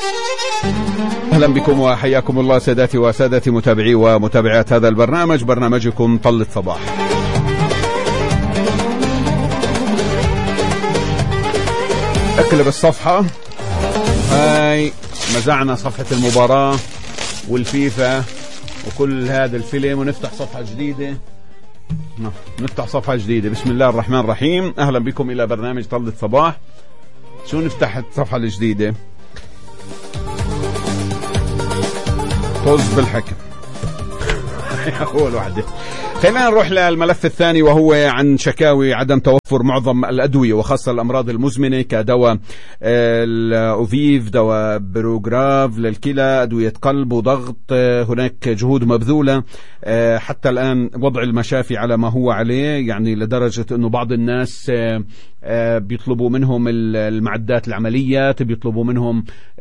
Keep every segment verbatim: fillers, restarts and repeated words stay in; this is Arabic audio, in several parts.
أهلا بكم وحياكم الله سادتي وسادتي متابعي ومتابعات هذا البرنامج، برنامجكم طلة صباح. اقلب الصفحة، هاي مزعنا صفحة المباراة والفيفا وكل هذا الفيلم ونفتح صفحة جديدة. نفتح صفحة جديدة. بسم الله الرحمن الرحيم. أهلا بكم إلى برنامج طلة صباح. شو نفتح الصفحة الجديدة؟ طز بالحكم. أول واحدة. خلينا نروح للملف الثاني وهو عن شكاوي عدم توفر معظم الأدوية وخاصة الأمراض المزمنة كدواء الأوفيف، دواء بروغراف للكلى، أدوية قلب وضغط. هناك جهود مبذولة حتى الآن. وضع المشافي على ما هو عليه، يعني لدرجة أنه بعض الناس بيطلبوا منهم المعدات العمليات، بيطلبوا منهم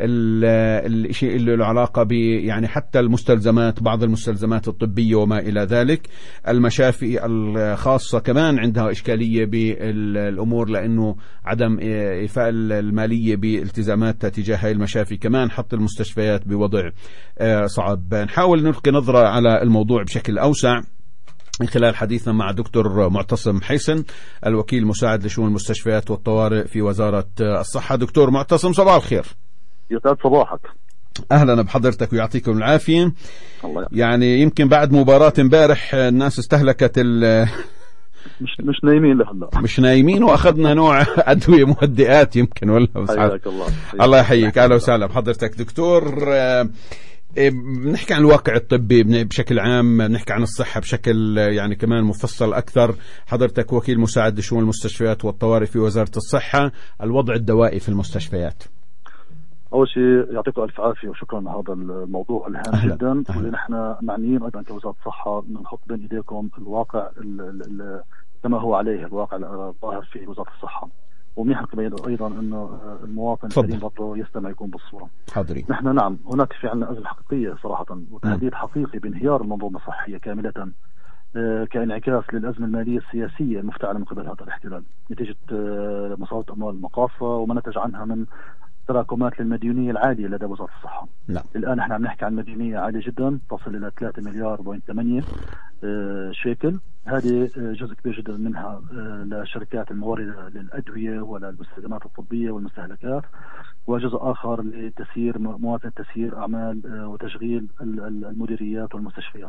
الشيء اللي له علاقة ب يعني حتى المستلزمات، بعض المستلزمات الطبية وما إلى ذلك. المشافي الخاصة كمان عندها إشكالية بالأمور لأنه عدم إيفاء المالية بالتزامات تجاه هاي المشافي، كمان حط المستشفيات بوضع صعب. نحاول نلقي نظرة على الموضوع بشكل أوسع من خلال حديثنا مع دكتور معتصم حيسن، الوكيل المساعد لشؤون المستشفيات والطوارئ في وزارة الصحة. دكتور معتصم صباح الخير. يسعد صباحك. أهلا بحضرتك ويعطيكم العافية. الله يعني يمكن بعد مباراة امبارح الناس استهلكت ال مش مش نايمين لهلا، مش نايمين، واخذنا نوع ادويه مهدئات يمكن ولا. حياك الله. الله يحييك. اهلا وسهلا بحضرتك دكتور. بنحكي عن الواقع الطبي بشكل عام، بنحكي عن الصحة بشكل يعني كمان مفصل أكثر. حضرتك وكيل مساعد لشؤون المستشفيات والطوارئ في وزارة الصحة. الوضع الدوائي في المستشفيات. أول شيء يعطيكم ألف عافية وشكرا على هذا الموضوع الهام أهلا. جدا، أهلا. ونحن معنيين أيضا كوزارة الصحة نحط بين إيديكم الواقع كما هو عليه، الواقع الظاهر في وزارة الصحة، ومنيح أيضا أنه المواطن الكريم برضه يستمع يكون بالصورة. حاضرين. نحن نعم هناك في عندنا أزمة حقيقية صراحة، وتهديد حقيقي بانهيار المنظومة الصحية كاملة كانعكاس للأزمة المالية السياسية المفتعلة من قبل هذا الاحتلال نتيجة مصادرة أموال المقاصة وما نتج عنها من تراكمات للمديونية العالية لدى وزارة الصحة. لا. الآن نحن عم نحكي عن مديونية عالية جدا تصل إلى ثلاثة مليار بوينت ثمانية شيكل. هذه جزء كبير جدا منها لشركات الموردة للأدوية وللمستلزمات الطبية والمستهلكات، وجزء آخر لتسيير موازنة تسيير أعمال وتشغيل المديريات والمستشفيات.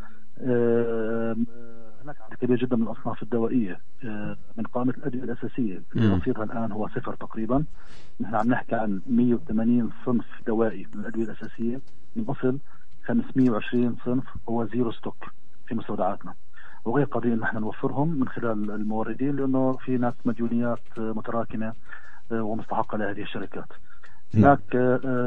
هناك عدد كبير جدا من الأصناف الدوائية من قائمة الأدوية الأساسية اللي رصيدها الآن هو صفر تقريبا. نحن عم نحكي عن مئة وثمانين صنف دوائي من الأدوية الأساسية، من أصل خمسمئة وعشرين صنف هو زيرو ستوك في مستودعاتنا، وغير قادرين ان احنا نوفرهم من خلال الموردين لأنه في هناك مديونيات متراكمة ومستحقة لهذه الشركات. هناك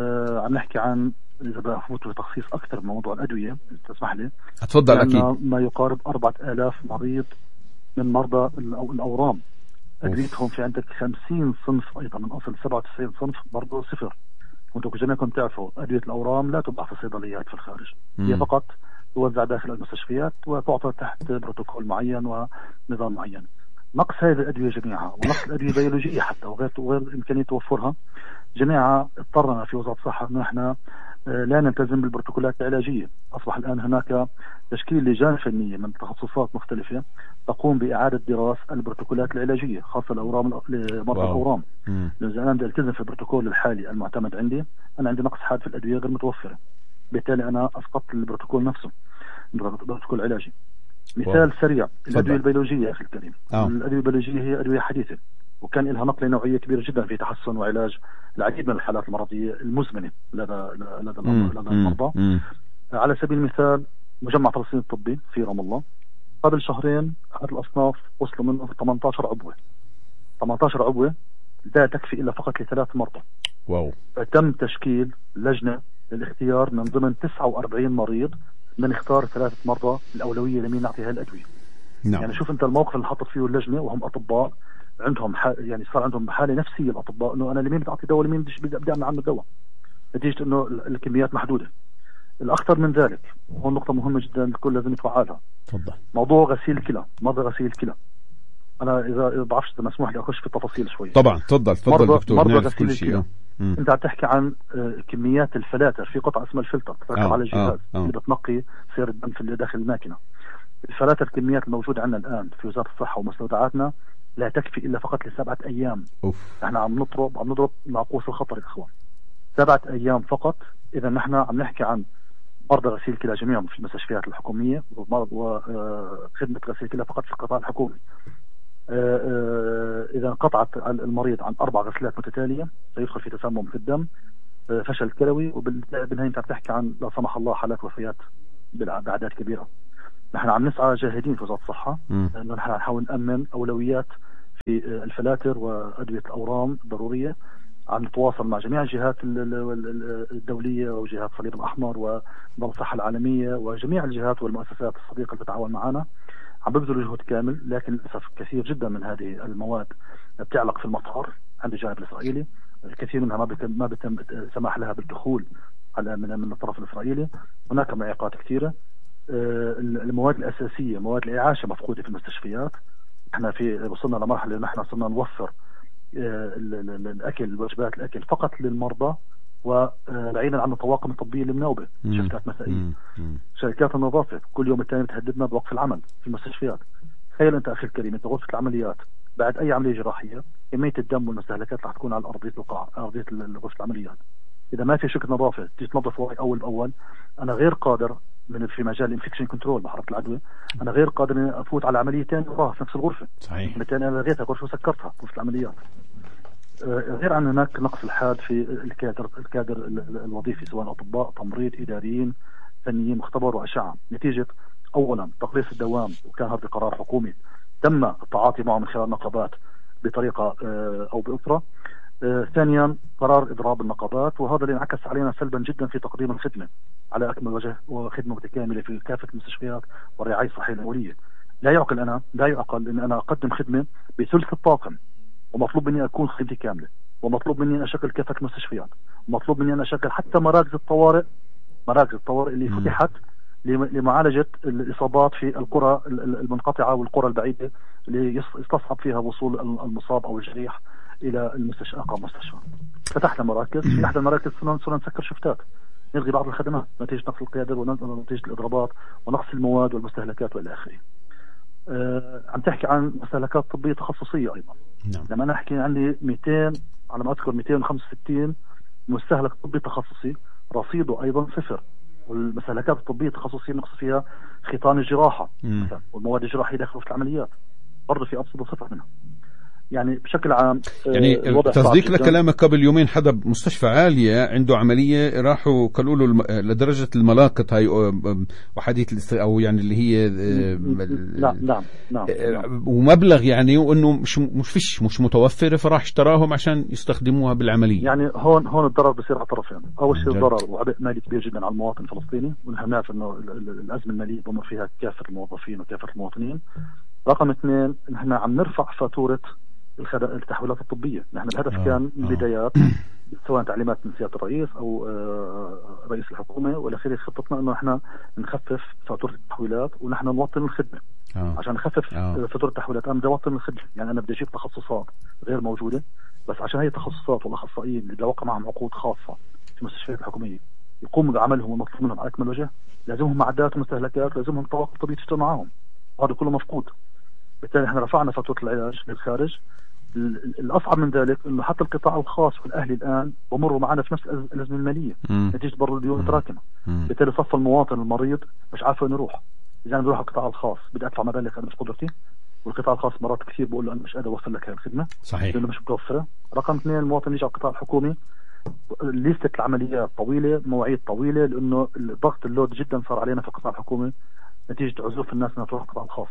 عم نحكي عن، إذا بفوت بتخصيص أكثر من موضوع الأدوية تسمح لي أتفضل. أكيد. ما يقارب أربعة آلاف مريض من مرضى الأورام أدويتهم في عندك خمسين صنف أيضا من أصل سبعة وتسعين صنف برضه صفر. وانتم جميعكم تعرفوا أدوية الأورام لا تباع في الصيدليات في الخارج، هي فقط توزع داخل المستشفيات وتعطى تحت بروتوكول معين ونظام معين. نقص هذه الأدوية جميعها ونقص الأدوية البيولوجية حتى وغير وغير إمكانية توفرها جميعها اضطرنا في وزارة الصحة أنه احنا لا نلتزم بالبروتوكولات العلاجية. أصبح الآن هناك تشكيل لجان فنية من تخصصات مختلفة تقوم بإعادة دراسة البروتوكولات العلاجية خاصة لأورام لمرضى الأورام. لأن أنا بدي ألتزم في البروتوكول الحالي المعتمد عندي، أنا عندي نقص حاد في الأدوية غير متوفرة، بالتالي أنا أسقطت البروتوكول نفسه، البروتوكول العلاجي. مثال سريع، الأدوية البيولوجية أخي الكريم. آه. الأدوية البيولوجية هي أدوية حديثة وكان لها نقلة نوعية كبيرة جدا في تحسن وعلاج العديد من الحالات المرضية المزمنة لدى لدى المرضى. على سبيل المثال مجمع فلسطين الطبي في رام الله قبل شهرين هذه الأصناف وصلوا منه ثمانية عشر عبوة. ثمانية عشر عبوة لا تكفي إلا فقط لثلاث مرضى. واو. فتم تشكيل لجنة للاختيار من ضمن تسعة وأربعين مريض من اختار ثلاثة مرضى الأولوية لمين نعطي هاي الأدوية. نعم. يعني شوف أنت الموقف اللي حطت فيه اللجنة وهم أطباء عندهم ح... يعني صار عندهم حالة نفسية الأطباء إنه أنا لمين بدي أعطي دواء لمين بدي بدي أمنع عنه الدواء نتيجة إنه الكميات محدودة. الأخطر من ذلك وهو نقطة مهمة جدا الكل لازم يتوعالها. تفضل. موضوع غسيل الكلى، مرضى غسيل الكلى. أنا إذا بعرفش إذا مسموح لي أخش في التفاصيل شوي. طبعا تفضل تفضل دكتور. مرضى غسيل الكلى مم. انت عم تحكي عن كميات الفلاتر في قطعه اسمها الفلتر تركب على الجهاز أوه. اللي بتنقي سير الدم في داخل الماكينه. الفلاتر الكميات الموجوده عندنا الان في وزاره الصحه ومستودعاتنا لا تكفي الا فقط لسبعه ايام. أوف. احنا عم نضرب عم نضرب ناقوس الخطر يا اخوان. سبعه ايام فقط. اذا نحن عم نحكي عن مرضى غسيل كلى جميعهم في المستشفيات الحكوميه وخدمه غسيل كلى فقط في القطاع الحكومي. اذا انقطعت المريض عن اربع غسلات متتاليه سيدخل في تسمم في الدم، فشل كلوي، وبالنهايه انت عم تحكي عن لا سمح الله حالات وفيات باعداد كبيره. نحن عم نسعى جاهدين في وزاره الصحه انه نحن نحاول نامن اولويات في الفلاتر وادويه الاورام الضروريه. عم نتواصل مع جميع الجهات الدوليه وجهات الصليب الاحمر ومنظمه الصحه العالميه وجميع الجهات والمؤسسات الصديقه اللي تتعاون معنا. عم ببذلوا جهد كامل، لكن للاسف كثير جدا من هذه المواد بتعلق في المطار عند الجانب الاسرائيلي. كثير منها ما بيتم ما بيتم سماح لها بالدخول من من الطرف الاسرائيلي. هناك معيقات كثيره. المواد الاساسيه، مواد الاعاشه مفقوده في المستشفيات. احنا في وصلنا لمرحله نحن صرنا نوفر الاكل، وجبات الاكل فقط للمرضى، وبعيدا عن الطواقم الطبيه المناوبه، شفتات مسائيه. شركات النظافه كل يوم الثاني بتهددنا بوقف العمل في المستشفيات. تخيل انت اخي الكريم، انت غرفه العمليات بعد اي عمليه جراحيه كميه الدم والمستهلكات رح تكون على ارضيه القاعه، ارضيه غرفه العمليات. اذا ما في شركه نظافه تيجي تنظف وراي اول باول، انا غير قادر من في مجال الانفكشن كنترول بحركه العدوى، انا غير قادر اني افوت على عمليه ثانيه وراها في نفس الغرفه. صحيح. بالتالي انا لغيتها غرفه وسكرتها غرفه العمليات. غير عن هناك نقص الحاد في الكادر الكادر الوظيفي، سواء اطباء، تمريض، اداريين، فنيين، مختبر واشعه، نتيجه اولا تقليص الدوام، وكان هذا قرار حكومي تم التعاطي معه من خلال النقابات بطريقه او باخرى. ثانيا قرار اضراب النقابات، وهذا اللي انعكس علينا سلبا جدا في تقديم الخدمه على اكمل وجه، وخدمه متكامله في كافه المستشفيات والرعايه الصحيه الاوليه. لا يعقل انا لا يعقل ان انا اقدم خدمه بثلث الطاقم، ومطلوب مني اكون خدمتي كامله، ومطلوب مني ان اشغل كافه المستشفيات، ومطلوب مني ان اشغل حتى مراكز الطوارئ مراكز الطوارئ اللي فتحت لمعالجه الاصابات في القرى المنقطعه والقرى البعيده اللي يستصعب فيها وصول المصاب او الجريح الى المستشفى اقرب مستشفى. فتحنا مراكز، في احدى المراكز صرنا نسكر شفتات، نلغي بعض الخدمات نتيجه نقص القياده ونتيجه الاضرابات ونقص المواد والمستهلكات والى اخره. أه عم تحكي عن مستهلكات طبيه تخصصيه ايضا. نعم. لما انا احكي عندي مئتين على ما اذكر مئتين وخمسة وستين مستهلك طبي تخصصي، رصيده ايضا صفر. والمستهلكات الطبيه التخصصيه نقص فيها خيطان الجراحه مثلا، والمواد الجراحيه داخل في العمليات برضه في ابسط صفر منها. يعني بشكل عام يعني تصديق لكلامك، قبل يومين حدا بمستشفى عالية عنده عملية راحوا قالوا له الم... لدرجة الملاقط هاي وحديث الاست... او يعني اللي هي نعم نعم نعم ومبلغ يعني، وانه مش مش فيش مش متوفرة، فراح اشتراهم عشان يستخدموها بالعملية. يعني هون هون الضرر بصير على طرفين. اول شيء الضرر وعبء مالي كبير جدا على المواطن الفلسطيني، ونحن نعرف انه الازمة المالية بمر فيها كافة الموظفين وكافة المواطنين. رقم اثنين، نحن عم نرفع فاتورة التحويلات الطبية. نحن الهدف آه. كان من البدايات سواء تعليمات من سيادة الرئيس أو رئيس الحكومة ولا خير، خطتنا أنه نحن نخفف فاتورة التحويلات ونحن نوطن الخدمة. آه. عشان نخفف آه. فاتورة التحويلات أنا بدي أوطن الخدمة. يعني أنا بدي أجيب تخصصات غير موجودة، بس عشان هي التخصصات والأخصائيين اللي بدي أوقع معهم عقود خاصة في المستشفيات الحكومية يقوموا بعملهم ومطلوب منهم على أكمل وجه، لازمهم معدات ومستهلكات، لازمهم طواقم طبية تشتغل معهم، هذا كله مفقود. بالتالي احنا رفعنا فاتورة العلاج للخارج. الأصعب من ذلك إنه حتى القطاع الخاص والأهلي الآن بمروا معنا في نفس الأزمة المالية نتيجة برضو الديون متراكمة. بالتالي صف المواطن المريض مش عارف وين يروح. إذا أنا بروح القطاع الخاص بدي أدفع مبالغ أنا مش قدرتي، والقطاع الخاص مرات كثير بقول له أنا مش قادر أوفر لك هذه الخدمة. صحيح. لأنه مش متوفرة. رقم اثنين، المواطن يجي على القطاع الحكومي ليستة العمليات طويلة، مواعيد طويلة، لأنه الضغط اللود جدا صار علينا في القطاع الحكومي نتيجة عزوف الناس انها تروح القطاع الخاص.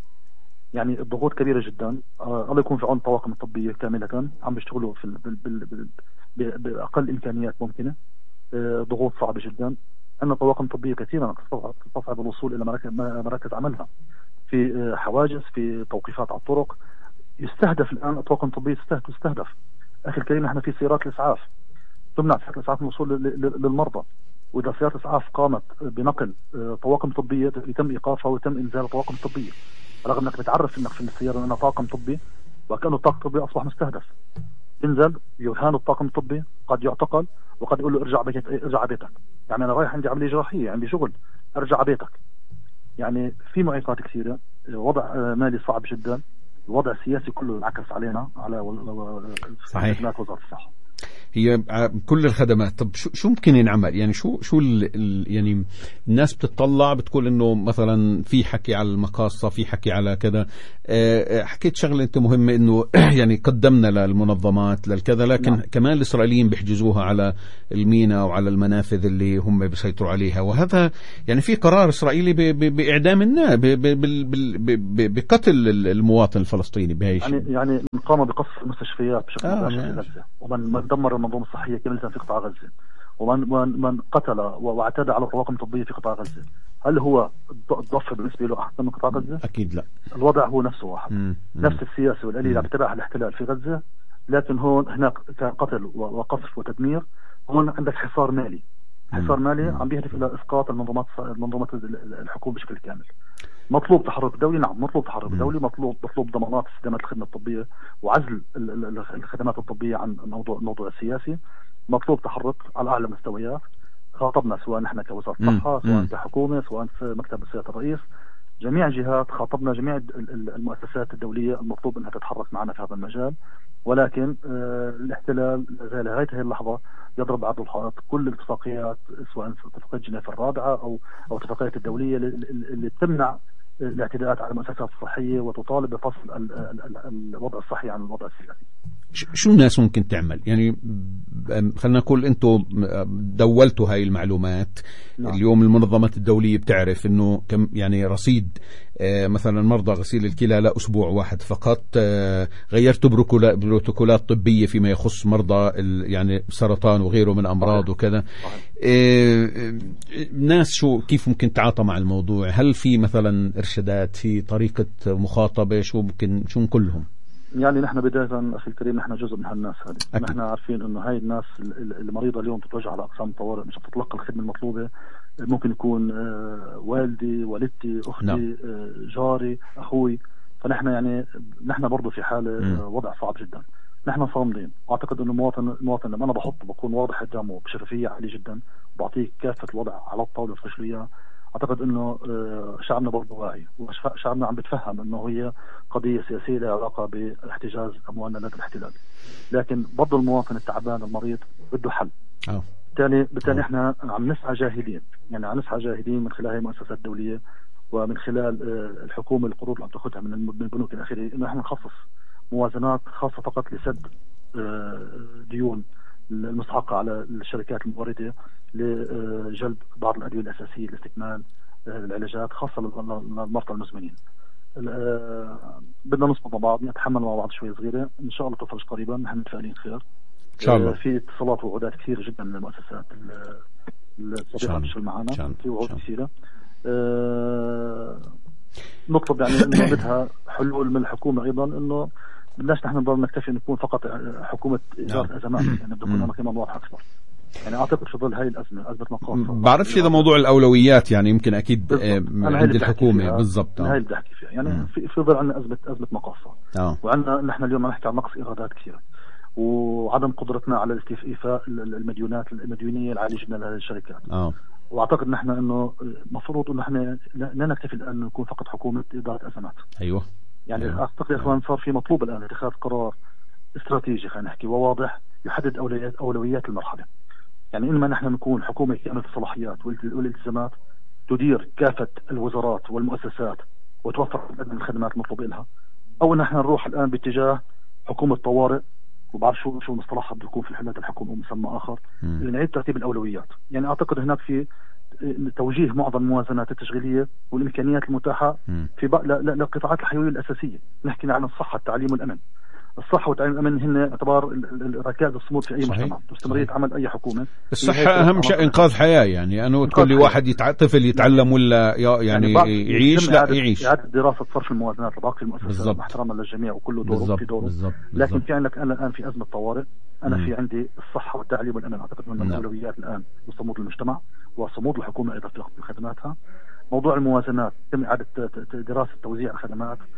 يعني الضغوط كبيرة جدا. آه الله يكون في عون الطواقم الطبية كاملة، عم بيشتغلوا في بال بال بال بأقل إمكانيات ممكنة. آه ضغوط صعبة جدا. عندنا طواقم طبية كثيرة تصعب الوصول إلى مراكز, مراكز عملها، في آه حواجز، في توقيفات على الطرق. يستهدف الآن الطواقم الطبية تستهدف, تستهدف. أخي الكريم، احنا في سيارات الإسعاف تمنع سيارات الإسعاف من الوصول للمرضى، وإذا سيارة الإسعاف قامت بنقل آه طواقم طبية يتم إيقافها ويتم إنزال الطواقم الطبية، رغم انك بتعرف انك في السياره انه طاقم طبي، وكانه الطاقم الطبي اصبح مستهدف. ينزل يهان الطاقم الطبي، قد يعتقل، وقد يقول له ارجع بيتك ارجع بيتك. يعني انا رايح عندي عمليه جراحيه، عندي شغل، ارجع بيتك. يعني في معيقات كثيره، وضع مالي صعب جدا، الوضع السياسي كله انعكس علينا على خدمات وزاره الصحه. هي كل الخدمات. طب شو شو ممكن ينعمل؟ يعني شو شو ال ال يعني الناس بتطلع بتقول انه مثلا في حكي على المقاصة، في حكي على كذا. أه حكيت شغله انت مهمه انه يعني قدمنا للمنظمات للكذا، لكن نعم. كمان الاسرائيليين بيحجزوها على الميناء وعلى المنافذ اللي هم بيسيطروا عليها، وهذا يعني في قرار اسرائيلي باعدام الناس، بقتل المواطن الفلسطيني بهي الشيء. يعني يعني قام بقصف المستشفيات بشكل آه مباشر في غزه، ومن دمر المنظومه الصحيه كامله في قطاع غزه، ومن من, من قتل واعتدى على الطواقم الطبيه في قطاع غزه. هل هو الضفه بالنسبه له احسن من قطاع غزه؟ اكيد لا. الوضع هو نفسه واحد. مم. نفس السياسه والاليه اللي بتبعها الاحتلال في غزه، لكن هون هناك كان قتل وقصف وتدمير. هون عندك حصار مالي، حصار مالي عم بيهدف الى اسقاط المنظومات منظومه الحكومه بشكل كامل. مطلوب تحرك دولي، نعم مطلوب تحرك دولي، مطلوب مطلوب ضمانات استدامه الخدمه الطبيه وعزل الخدمات الطبيه عن الموضوع الموضوع السياسي. مطلوب تحرك على اعلى مستويات. خاطبنا سواء نحن كوزاره الصحه، سواء كحكومه، سواء في مكتب سياده الرئيس، جميع الجهات، خاطبنا جميع المؤسسات الدوليه المطلوب انها تتحرك معنا في هذا المجال. ولكن آه الاحتلال زي لغايه هذه اللحظه يضرب عرض الحائط كل الاتفاقيات، سواء اتفاقيه جنيف الرابعه او او الاتفاقيات الدوليه اللي تمنع الاعتداءات على المؤسسات الصحيه وتطالب بفصل الوضع الصحي عن الوضع السياسي. شو الناس ممكن تعمل؟ يعني خلينا نقول انتم دولتوا هاي المعلومات. نعم. اليوم المنظمات الدولية بتعرف انه كم يعني رصيد مثلا مرضى غسيل الكلى لا اسبوع واحد فقط. غيرتوا بروتوكولات طبية فيما يخص مرضى يعني سرطان وغيره من امراض وكذا. الناس شو كيف ممكن تعاطى مع الموضوع؟ هل في مثلا ارشادات، في طريقة مخاطبة؟ شو ممكن شو كلهم؟ يعني نحن بداية أخي الكريم نحن جزء من هالناس هذه. نحن عارفين إنه هاي الناس المريضة اليوم تتوجه على أقسام الطوارئ مش تتلقى الخدمة المطلوبة. ممكن يكون والدي، والدتي، أختي، نعم. جاري، أخوي. فنحن يعني نحن برضو في حالة وضع صعب جدا. نحن صامدين. أعتقد إنه المواطن المواطن لما أنا بحط بكون واضح قدامه بشفافية عالية جدا، بعطيه كافة الوضع على الطاولة وفرش له إياه. أعتقد إنه شعبنا برضو واعي، وشعبنا عم بتفهم إنه هي قضية سياسية لها علاقة باحتجاز أموالنا لدى الاحتلال. لكن برضو المواطن التعبان المريض بده حل. أوه. بالتالي بالتالي احنا عم نسعى جاهدين، يعني عم نسعى جاهدين من خلال هاي المؤسسات الدولية ومن خلال الحكومة القروض اللي عم تاخذها من البنوك الأخيرة، إنه احنا نخصص موازنات خاصة فقط لسد ديون المستحقة على الشركات الموردة لجلب بعض الأدوية الأساسية لاستكمال العلاجات خاصة للمرضى المزمنين. بدنا نصبر مع بعض، نتحمل مع بعض شوي صغيرة، إن شاء الله تخرج قريبا. نحن متفائلين خير إن شاء الله. في اتصالات ووعودات كثيرة جدا من المؤسسات الصديقة تشتغل معنا، في وعود كثيرة. أه نطلب يعني إنه بدها حلول من الحكومة أيضا، إنه بدناش نحن نضل نكتفي نكون فقط حكومة إدارة أزمات، يعني بدنا نكون كمان واضح أكثر. يعني أعتقد في ظل هاي الأزمة، أزمة مقاصة. بعرفش إذا موضوع الأولويات يعني يمكن أكيد عند الحكومة بالضبط. هاي اللي بحكي فيها يعني مم. في في ظل عندنا أزمة أزمة مقاصة، وعندنا نحن اليوم نحكي عن نقص إيرادات كثيرة وعدم قدرتنا على استيفاء المديونات المديونية العالية جدا لهذه الشركات. أوه. واعتقد نحن انه مفروض انه احنا لا نكتفي الان نكون فقط حكومه اداره ازمات. ايوه يعني أيوة. اعتقد يا اخوان صار في مطلوب الان اتخاذ قرار استراتيجي خلينا نحكي وواضح يحدد اولويات اولويات المرحله. يعني انما نحن نكون حكومه كامله الصلاحيات والالتزامات تدير كافه الوزارات والمؤسسات وتوفر الخدمات المطلوبه لها، او نحن نروح الان باتجاه حكومه طوارئ، وبعرف شو شو مصطلحها بده يكون في الحملات الحكومة مسمى آخر، نعيد ترتيب الأولويات. يعني أعتقد هناك في توجيه معظم الموازنات التشغيلية والإمكانيات المتاحة في للقطاعات الحيوية الأساسية. نحكي عن الصحة، التعليم والأمن. الصحة والتعليم والأمن هن اعتبار الركائز الصمود في أي مجتمع، واستمرارية عمل أي حكومة. الصحة أهم شيء إنقاذ حياة، يعني أنه تقول لي واحد يتع... طفل يتعلم ولا يعني, يعني يعيش لا يعيش. إعادة دراسة صرف الموازنات لباقي المؤسسات احتراما للجميع وكله دوره في دوره. بالزبط. لكن في عندك أنا الآن في أزمة طوارئ، أنا مم. في عندي الصحة والتعليم والأمن. أعتقد من الأولويات الآن وصمود المجتمع وصمود الحكومة أيضا في خدماتها. موضوع الموازنات، تم إعادة دراسة توزيع الخدمات،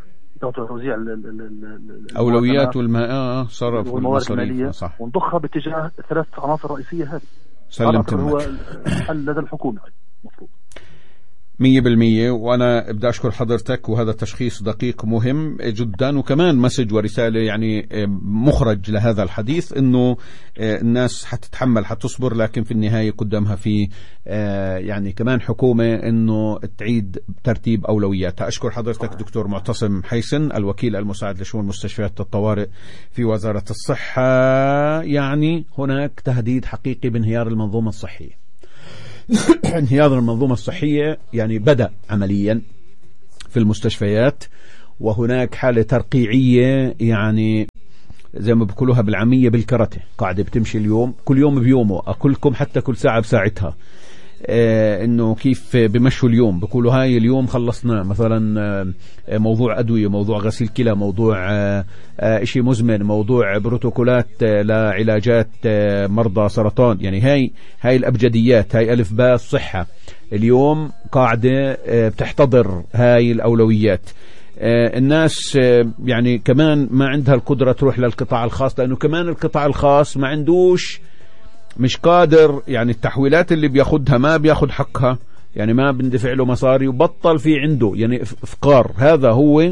توزيع اولويات والماء اه صرف والموارد الماليه صح، ونضخها باتجاه الثلاث عناصر الرئيسيه هذه. سلمت هو الحل لدى الحكومه المفروض مية بالمية. وأنا بدي أشكر حضرتك، وهذا تشخيص دقيق مهم جدا، وكمان مسج ورسالة يعني مخرج لهذا الحديث، إنه الناس حتتحمل حتصبر، لكن في النهاية قدامها في يعني كمان حكومة إنه تعيد ترتيب أولوياتها. أشكر حضرتك دكتور معتصم حيسن، الوكيل المساعد لشؤون مستشفيات الطوارئ في وزارة الصحة. يعني هناك تهديد حقيقي بانهيار المنظومة الصحية. انهيار المنظومة الصحية يعني بدأ عمليا في المستشفيات، وهناك حالة ترقيعية يعني زي ما بيقولوها بالعامية بالكرته، قاعدة بتمشي اليوم كل يوم بيومه، أقولكم حتى كل ساعة بساعتها. آه انه كيف بمشوا اليوم، بيقولوا هاي اليوم خلصنا مثلا آه موضوع أدوية، موضوع غسيل كلى، موضوع آه آه اشي مزمن، موضوع بروتوكولات آه لعلاجات آه مرضى سرطان. يعني هاي هاي الأبجديات، هاي ألف باء الصحة اليوم قاعدة آه بتحتضر هاي الأولويات. آه الناس آه يعني كمان ما عندها القدرة تروح للقطاع الخاص، لأنه كمان القطاع الخاص ما عندوش، مش قادر، يعني التحويلات اللي بياخدها ما بياخد حقها، يعني ما بندفع له مصاري، وبطل في عنده يعني افقار. هذا هو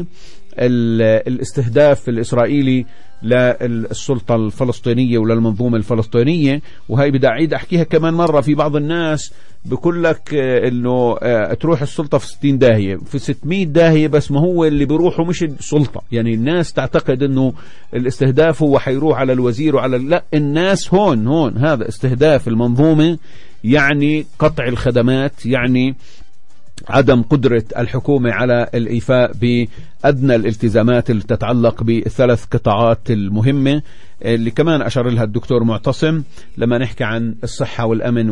الاستهداف الإسرائيلي للسلطة الفلسطينية وللمنظومة الفلسطينية. وهي بدي أعيد أحكيها كمان مرة، في بعض الناس بقول لك إنه تروح السلطة في ستين داهية، في ستمية داهية، بس ما هو اللي بيروحوا مش السلطة. يعني الناس تعتقد إنه الاستهداف هو حيروح على الوزير وعلى، لا، الناس هون هون هذا استهداف المنظومة، يعني قطع الخدمات، يعني عدم قدرة الحكومة على الإيفاء بأدنى الالتزامات اللي تتعلق بالثلاث قطاعات المهمة اللي كمان أشار لها الدكتور معتصم لما نحكي عن الصحة والأمن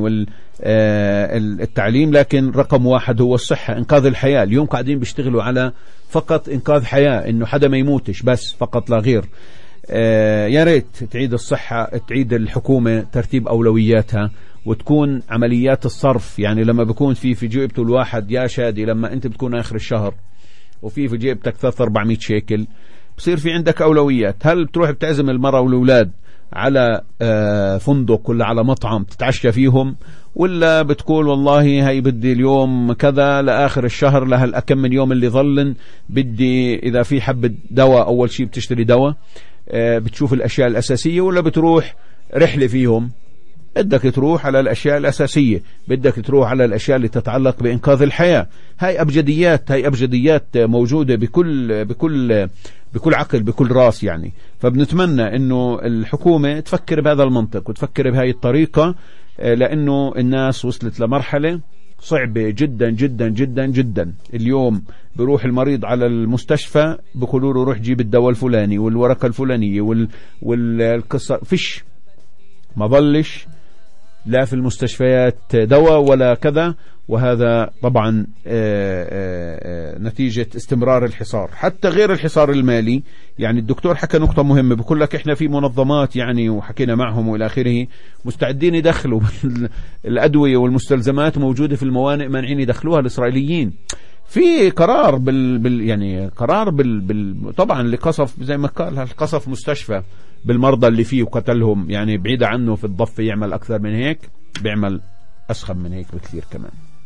والتعليم. لكن رقم واحد هو الصحة، إنقاذ الحياة. اليوم قاعدين بيشتغلوا على فقط إنقاذ حياة، إنه حدا ما يموتش بس، فقط لا غير. يا ريت تعيد الصحة، تعيد الحكومة ترتيب أولوياتها، وتكون عمليات الصرف. يعني لما بيكون في في جيبته الواحد يا شادي، لما انت بتكون اخر الشهر وفي في جيبتك ثلاثمية أربعمية شيكل، بصير في عندك اولويات. هل بتروح بتعزم المرأة والأولاد على فندق ولا على مطعم تتعشى فيهم، ولا بتقول والله هاي بدي اليوم كذا لآخر الشهر لهالأكم من يوم اللي ظلن، بدي إذا في حبة دواء أول شيء بتشتري دواء، بتشوف الأشياء الأساسية، ولا بتروح رحلة فيهم؟ بدك تروح على الأشياء الأساسية، بدك تروح على الأشياء اللي تتعلق بإنقاذ الحياة. هاي أبجديات، هاي أبجديات موجودة بكل بكل بكل عقل، بكل راس يعني. فبنتمنى إنه الحكومة تفكر بهذا المنطق وتفكر بهاي الطريقة، لأنه الناس وصلت لمرحلة صعبة جدا جدا جدا جدا. اليوم بروح المريض على المستشفى بيقولوا له روح جيب الدواء الفلاني والورقة الفلانية وال والقصة، فيش، ما ظلش لا في المستشفيات دواء ولا كذا. وهذا طبعا آآ آآ نتيجة استمرار الحصار، حتى غير الحصار المالي. يعني الدكتور حكى نقطة مهمة، بقول لك احنا في منظمات يعني وحكينا معهم والى اخره مستعدين يدخلوا الأدوية والمستلزمات موجودة في الموانئ، مانعين يدخلوها الإسرائيليين. في قرار بال, بال يعني قرار بال, بال طبعا اللي قصف زي ما قال قصف مستشفى بالمرضى اللي فيه وقتلهم، يعني بعيد عنه في الضفة يعمل أكثر من هيك، بيعمل أسخن من هيك بكثير كمان.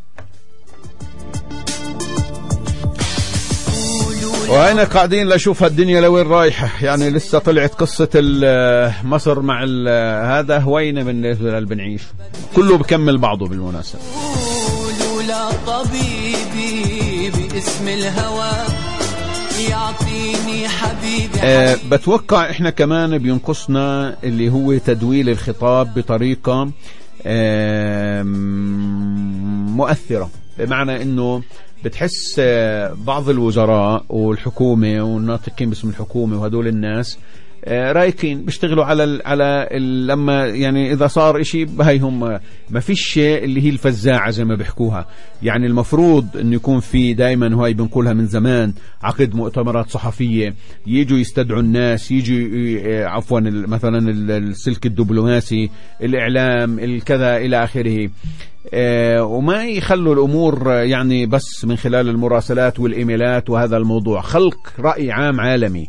وهنا قاعدين لشوف الدنيا لوين رايحة. يعني لسه طلعت قصة مصر مع هذا هوينة بالنسبة للبنعيش، كله بكمل بعضه بالمناسبة. لا طبيبي باسم الهوى يعطيني حبيبي. أه بتوقع احنا كمان بينقصنا اللي هو تدويل الخطاب بطريقة أه مؤثرة، بمعنى انه بتحس بعض الوزراء والحكومة والناطقين باسم الحكومة وهدول الناس رايقين بيشتغلوا على ال على ال لما يعني إذا صار إشي بهاي هم ما فيش شيء اللي هي الفزاعة زي ما بيحكوها. يعني المفروض إنه يكون في دائما، وهي بنقولها من زمان، عقد مؤتمرات صحفية يجوا يستدعوا الناس، يجوا عفوا مثلا السلك الدبلوماسي، الإعلام، الكذا إلى آخره، وما يخلوا الأمور يعني بس من خلال المراسلات والإيميلات. وهذا الموضوع خلق رأي عام عالمي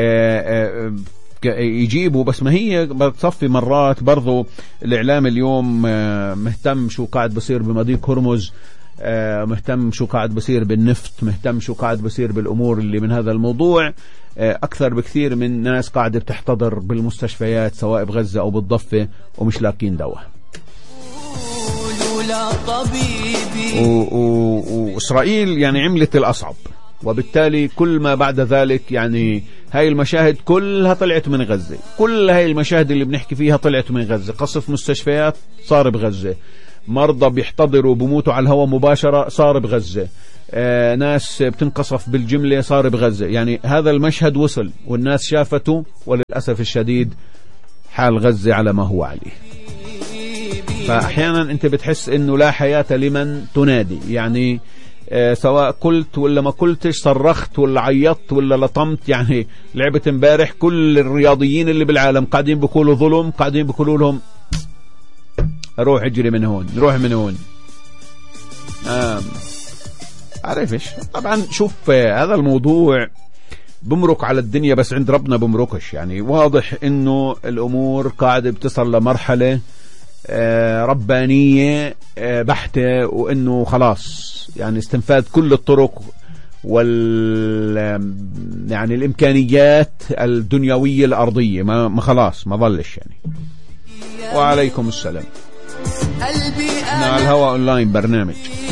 يجيبوا، بس ما هي بتصفي مرات برضو الإعلام اليوم مهتم شو قاعد بصير بمضيق هرمز، مهتم شو قاعد بصير بالنفط، مهتم شو قاعد بصير بالأمور اللي من هذا الموضوع أكثر بكثير من ناس قاعدة بتحتضر بالمستشفيات سواء بغزة أو بالضفة ومش لاقين دواء. وإسرائيل يعني عملت الأصعب، وبالتالي كل ما بعد ذلك يعني هاي المشاهد كلها طلعت من غزة، كل هاي المشاهد اللي بنحكي فيها طلعت من غزة. قصف مستشفيات صار بغزة، مرضى بيحتضروا بموتوا على الهواء مباشرة صار بغزة، آه ناس بتنقصف بالجملة صار بغزة. يعني هذا المشهد وصل والناس شافته، وللأسف الشديد حال غزة على ما هو عليه. فأحيانا أنت بتحس إنه لا حياة لمن تنادي، يعني آه سواء قلت ولا ما قلتش، صرخت ولا عيطت ولا لطمت. يعني لعبة امبارح كل الرياضيين اللي بالعالم قاعدين بيقولوا ظلم، قاعدين بيقولوا لهم روح اجري من هون، روح من هون. آه عارفش طبعا. شوف آه هذا الموضوع بمرق على الدنيا، بس عند ربنا بمرقش. يعني واضح انه الامور قاعدة بتصل لمرحلة آه ربانية آه بحتة، وانه خلاص يعني استنفاذ كل الطرق وال يعني الامكانيات الدنيوية الارضية، ما, ما خلاص ما ظلش يعني. وعليكم السلام. احنا على الهواء اونلاين برنامج